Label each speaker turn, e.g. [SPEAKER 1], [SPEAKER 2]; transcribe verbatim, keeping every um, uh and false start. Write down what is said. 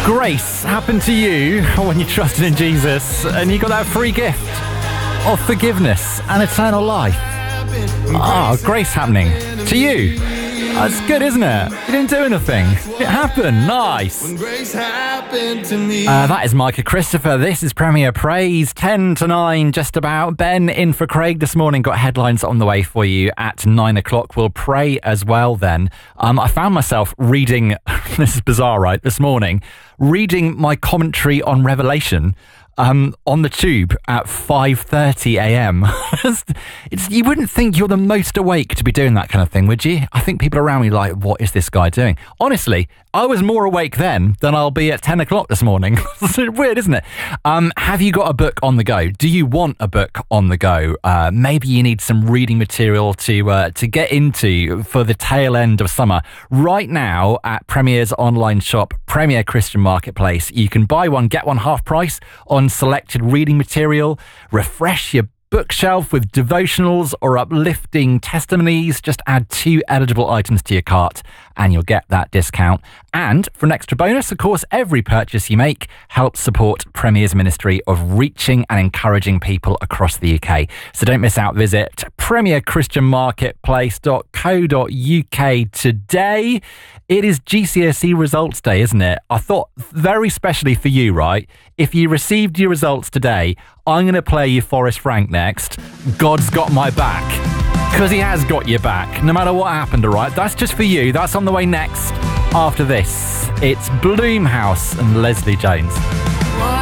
[SPEAKER 1] grace happened to you when you trusted in Jesus and you got that free gift of forgiveness and eternal life. Ah, oh, grace happening to you. That's good, isn't it? You didn't do anything. It happened. Nice. Uh, that is Micah Christopher. This is Premier Praise. ten to nine, just about. Ben in for Craig this morning. Got headlines on the way for you at nine o'clock. We'll pray as well then. Um, I found myself reading, this is bizarre, right, this morning, reading my commentary on Revelation Um, on the tube at five thirty a.m. it's, it's, you wouldn't think you're the most awake to be doing that kind of thing, would you? I think people around me are like, what is this guy doing? Honestly, I was more awake then than I'll be at ten o'clock this morning. It's weird, isn't it? Um, have you got a book on the go? Do you want a book on the go? Uh, maybe you need some reading material to uh, to get into for the tail end of summer. Right now at Premier's online shop, Premier Christian Marketplace, you can buy one, get one half price on selected reading material. Refresh your bookshelf with devotionals or uplifting testimonies. Just add two eligible items to your cart and you'll get that discount. And for an extra bonus, of course, every purchase you make helps support Premier's ministry of reaching and encouraging people across the U K. So don't miss out. Visit premier christian marketplace dot co dot uk today. It is G C S E results day, isn't it? I thought very specially for you, right? If you received your results today, I'm going to play you Forrest Frank next. God's got my back. Because he has got your back, no matter what happened, all right? That's just for you. That's on the way next. After this, it's Bloomhouse and Leslie Jones.